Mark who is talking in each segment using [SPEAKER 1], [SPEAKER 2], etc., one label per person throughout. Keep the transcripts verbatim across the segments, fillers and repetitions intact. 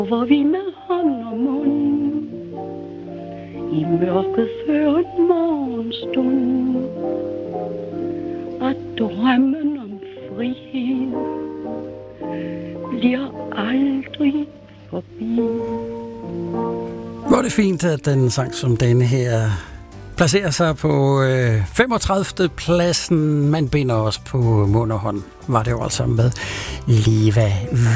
[SPEAKER 1] Hvor vi med hånd og mund i mørket før en morgenstund, og drømmen om frihed bliver aldrig forbi.
[SPEAKER 2] Hvor er det fint, at den sang som denne her placerer sig på øh, femogtredivte pladsen. Man binder os på mund og hånd. Var det jo altså med Liva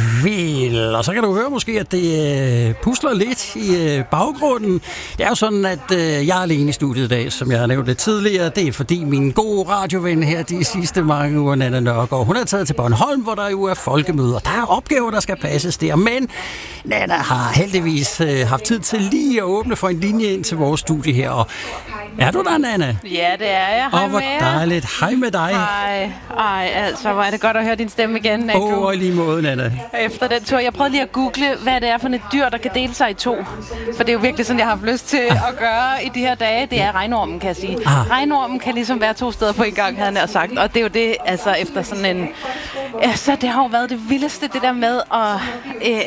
[SPEAKER 2] Vil. Og så kan du høre måske, at det øh, pusler lidt i øh, baggrunden. Det er jo sådan, at øh, jeg er alene i studiet i dag, som jeg har nævnt lidt tidligere. Det er fordi min gode radioven her de sidste mange uger, Nanna Nørgaard, hun er taget til Bornholm, hvor der jo er folkemøder. Der er opgaver, der skal passes der. Men Nanna har heldigvis øh, haft tid til lige at åbne for en linje ind til vores studie her. Og er du der, Nanna?
[SPEAKER 3] Ja, det er jeg. Hej
[SPEAKER 2] og hvor
[SPEAKER 3] med
[SPEAKER 2] dejligt. Hej med dig.
[SPEAKER 3] Hej. Ej, altså, hvor er det godt at høre din stemme igen.
[SPEAKER 2] Åh, oh, i lige måde, Nanna.
[SPEAKER 3] Efter den tur. Jeg prøvede lige at google, hvad det er for et dyr, der kan dele sig i to. For det er jo virkelig sådan, jeg har haft lyst til ah. at gøre i de her dage. Det er regnormen, kan jeg sige. Ah. Regnormen kan ligesom være to steder på en gang, havde jeg sagt. Og det er jo det, altså efter sådan en... Altså, det har jo været det vildeste, det der med at øh,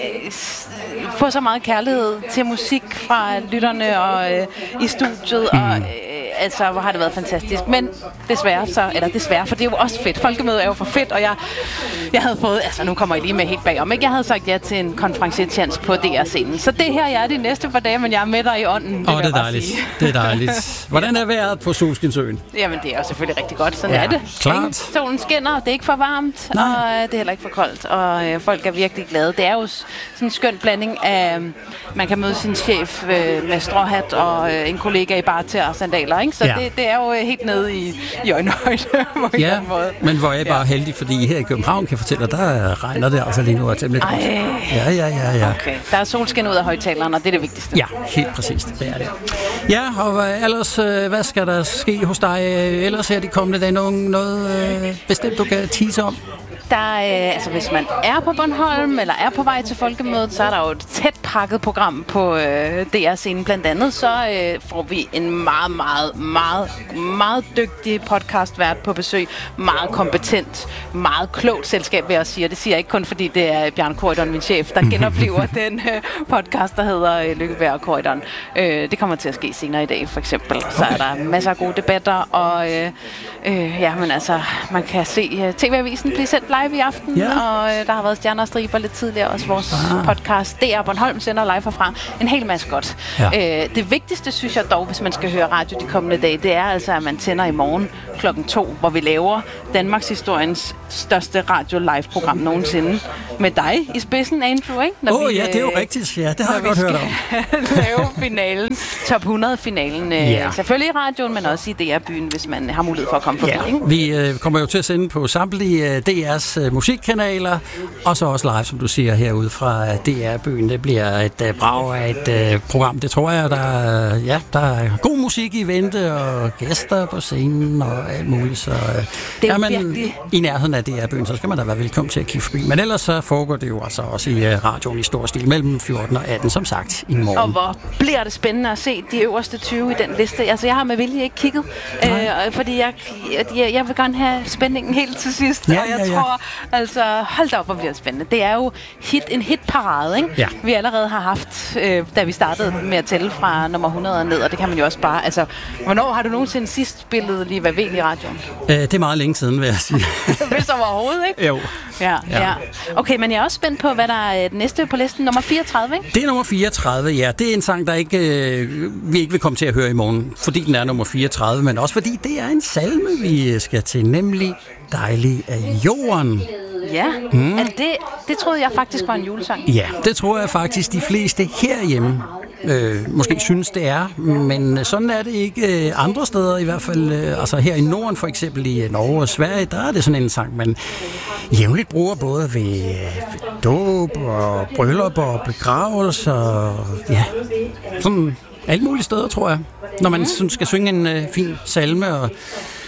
[SPEAKER 3] få så meget kærlighed til musik fra lytterne og øh, i studiet. Mm. Og øh, altså, hvor har det været fantastisk. Men desværre så, eller desværre, for det er jo også fedt. Folkemødet er jo for fedt, og jeg, jeg havde fået, altså nu kommer jeg lige med helt bagom, ikke? Jeg havde sagt ja til en konferencietjans på D R-scenen. Så det her, jeg er de næste par dage, men jeg er med dig i ånden.
[SPEAKER 2] Åh, oh, det er dejligt. Det er dejligt. Hvordan er vejret på Solskinsøen?
[SPEAKER 3] Jamen, det er jo selvfølgelig rigtig godt. Sådan
[SPEAKER 2] ja,
[SPEAKER 3] er det.
[SPEAKER 2] Klart.
[SPEAKER 3] Solen skinner, det er ikke for varmt,
[SPEAKER 2] Nej.
[SPEAKER 3] og det er heller ikke for koldt, og øh, folk er virkelig glade. Det er jo sådan en skøn blanding af, man kan møde sin chef øh, med stråhat og øh, en kollega i barter og sandaler, ikke? Så ja. det, det er jo helt nede i, i øjenhøjde på en
[SPEAKER 2] ja,
[SPEAKER 3] måde.
[SPEAKER 2] Men hvor jeg er bare ja. heldig, fordi her i København kan jeg fortælle, at der regner det altså lige nu. Og temmelig godt. Ja, ja, ja, ja.
[SPEAKER 3] Okay. Der er solskin ud af højtalerne, og det er det vigtigste.
[SPEAKER 2] Ja, helt præcist. Det er det. Ja, og ellers, hvad skal der ske hos dig ellers her de kommende dage? Noget, noget bestemt, du kan tease om?
[SPEAKER 3] Der, øh, altså hvis man er på Bornholm eller er på vej til folkemødet, så er der jo et tæt pakket program på øh, D R-scenen. Blandt andet så øh, får vi en meget, meget, meget, meget dygtig podcastvært på besøg. Meget kompetent, meget klogt selskab, vil jeg sige. Og det siger jeg ikke kun, fordi det er Bjarne Corydon, min chef, der genoplever den øh, podcast, der hedder øh, Lykkeberg og Corydon. Øh, det kommer til at ske senere i dag, for eksempel. Så er der masser af gode debatter, og øh, øh, ja, men altså, man kan se øh, T V-avisen blive sendt live i aften, ja. og øh, der har været Stjerner og Striber lidt tidligere, også vores ah. podcast. D R Bornholm sender live herfra. En hel masse godt. Ja. Øh, det vigtigste, synes jeg dog, hvis man skal høre radio de kommende dage, det er altså, at man tænder i morgen klokken to, hvor vi laver Danmarks historiens største radio-live-program nogensinde. Med dig i spidsen, Andrew, ikke?
[SPEAKER 2] Åh oh, ja, det er jo rigtigt. Ja, det har jeg godt hørt om.
[SPEAKER 3] lave finalen, top hundrede-finalen. Øh, yeah. Selvfølgelig i radioen, men også i D R-byen, hvis man har mulighed for at komme forbi. Yeah. Ikke?
[SPEAKER 2] Vi øh, kommer jo til at sende på samtlige øh, D R's øh, musikkanaler, og så også live, som du siger, herude fra øh, D R-byen. Det bliver et øh, brag af et øh, program. Det tror jeg, der, øh, ja, der er god musik i vente, og gæster på scenen, og alt muligt. Så øh,
[SPEAKER 3] det er,
[SPEAKER 2] er man
[SPEAKER 3] virkelig...
[SPEAKER 2] i nærheden af D R-byen, så skal man da være velkommen til at kigge forbi. Men ellers så foregår det jo altså også i uh, radioen i stor stil mellem fjorten og atten, som sagt, i morgen.
[SPEAKER 3] Og hvor bliver det spændende at se de øverste tyve i den liste. Altså, jeg har med vilje ikke kigget, øh, fordi jeg, jeg, jeg vil gerne have spændingen helt til sidst.
[SPEAKER 2] Ja,
[SPEAKER 3] og jeg
[SPEAKER 2] ja, ja.
[SPEAKER 3] tror, altså, hold da op, hvor bliver det spændende. Det er jo hit, en hitparade, ikke? Ja. Vi allerede har haft, øh, da vi startede med at tælle fra nummer hundrede ned, og det kan man jo også bare, altså, hvornår har du nogensinde sidst spillet lige hvad ved i radioen?
[SPEAKER 2] Øh, det er meget længe siden, vil jeg sige.
[SPEAKER 3] Hvis overhovedet, ikke?
[SPEAKER 2] Jo.
[SPEAKER 3] Ja, ja. ja. Okay, men jeg er også spændt på, hvad der er det næste på listen. Nummer fireogtredive, ikke?
[SPEAKER 2] Det er nummer fireogtredive, ja. Det er en sang, der ikke, øh, vi ikke vil komme til at høre i morgen, fordi den er nummer fireogtredive, men også fordi det er en salme, vi skal til, nemlig Dejlig af jorden.
[SPEAKER 3] Ja, mm. er det, det troede jeg faktisk var en julesang.
[SPEAKER 2] Ja, det tror jeg faktisk de fleste herhjemme øh, måske synes det er, men sådan er det ikke andre steder, i hvert fald øh, altså her i Norden, for eksempel i Norge og Sverige, der er det sådan en sang, man jævnligt bruger både ved, ved dåb og bryllup og begravelser og ja, sådan alle mulige steder, tror jeg, når man sådan skal synge en øh, fin salme og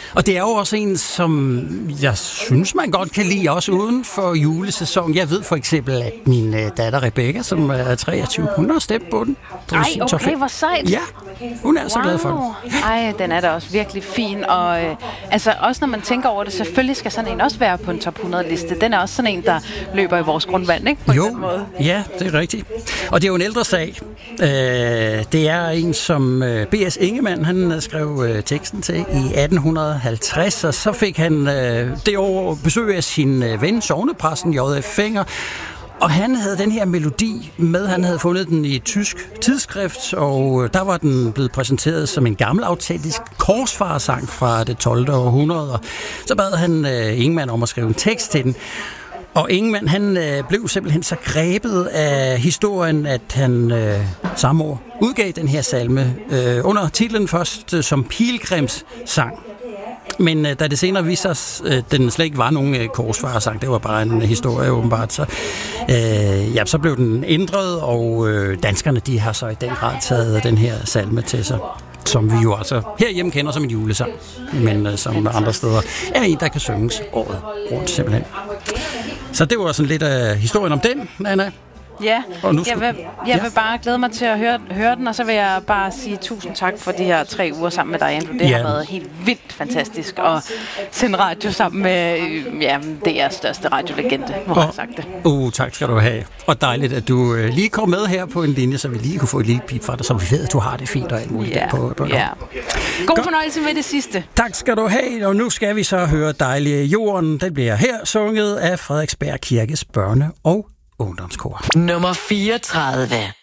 [SPEAKER 2] Og det er jo også en, som jeg synes, man godt kan lide, også uden for julesæsonen. Jeg ved for eksempel, at min øh, datter Rebecca, som er treogtyve, hun har stemt på den.
[SPEAKER 3] Ej, okay, hvor sejt.
[SPEAKER 2] Ja, hun er wow. så glad for den.
[SPEAKER 3] Ej, den er da også virkelig fin. Og øh, altså, også når man tænker over det, selvfølgelig skal sådan en også være på en top hundrede-liste. Den er også sådan en, der løber i vores grundvand, ikke? På
[SPEAKER 2] jo, måde. Ja, det er rigtigt. Og det er jo en ældre sag. Øh, det er en, som øh, B S. Ingemann, han skrev øh, teksten til i atten halvtreds, og så fik han øh, det år besøg af sin øh, ven, sognepræsten J F. Fenger, og han havde den her melodi med, han havde fundet den i et tysk tidsskrift, og der var den blevet præsenteret som en gammel autentisk korsfarersang fra det tolvte århundrede, og så bad han øh, Ingemann om at skrive en tekst til den. Og Ingemann, han øh, blev simpelthen så grebet af historien, at han øh, samme år udgav den her salme øh, under titlen først øh, som Pilgrimssang. Men øh, da det senere viste sig, at øh, den slet ikke var nogen øh, korsfarersang, det var bare en historie åbenbart, så, øh, ja, så blev den ændret, og øh, danskerne, de har så i den grad taget den her salme til sig, som vi jo altså herhjemme kender som en julesang, men øh, som andre steder er en, der kan synges året rundt simpelthen. Så det var sådan lidt af historien om den, Anna.
[SPEAKER 3] Ja, jeg, vil, jeg ja. vil bare glæde mig til at høre, høre den, og så vil jeg bare sige tusind tak for de her tre uger sammen med dig, Andrew. Det ja. har været helt vildt fantastisk at sende radio sammen med ja, D R's største radiolegende, hvor har jeg sagt det.
[SPEAKER 2] Uh, tak skal du have. Og dejligt, at du øh, lige kom med her på en linje, så vi lige kunne få et lille pip fra dig, så vi ved, at du har det fint og alt muligt
[SPEAKER 3] ja.
[SPEAKER 2] der på, på
[SPEAKER 3] ja. God Godt. fornøjelse med det sidste.
[SPEAKER 2] Tak skal du have, og nu skal vi så høre Dejlige Jorden. Den bliver her sunget af Frederiksberg Kirkes børne- og ungdomskor.
[SPEAKER 4] Nummer fireogtredive.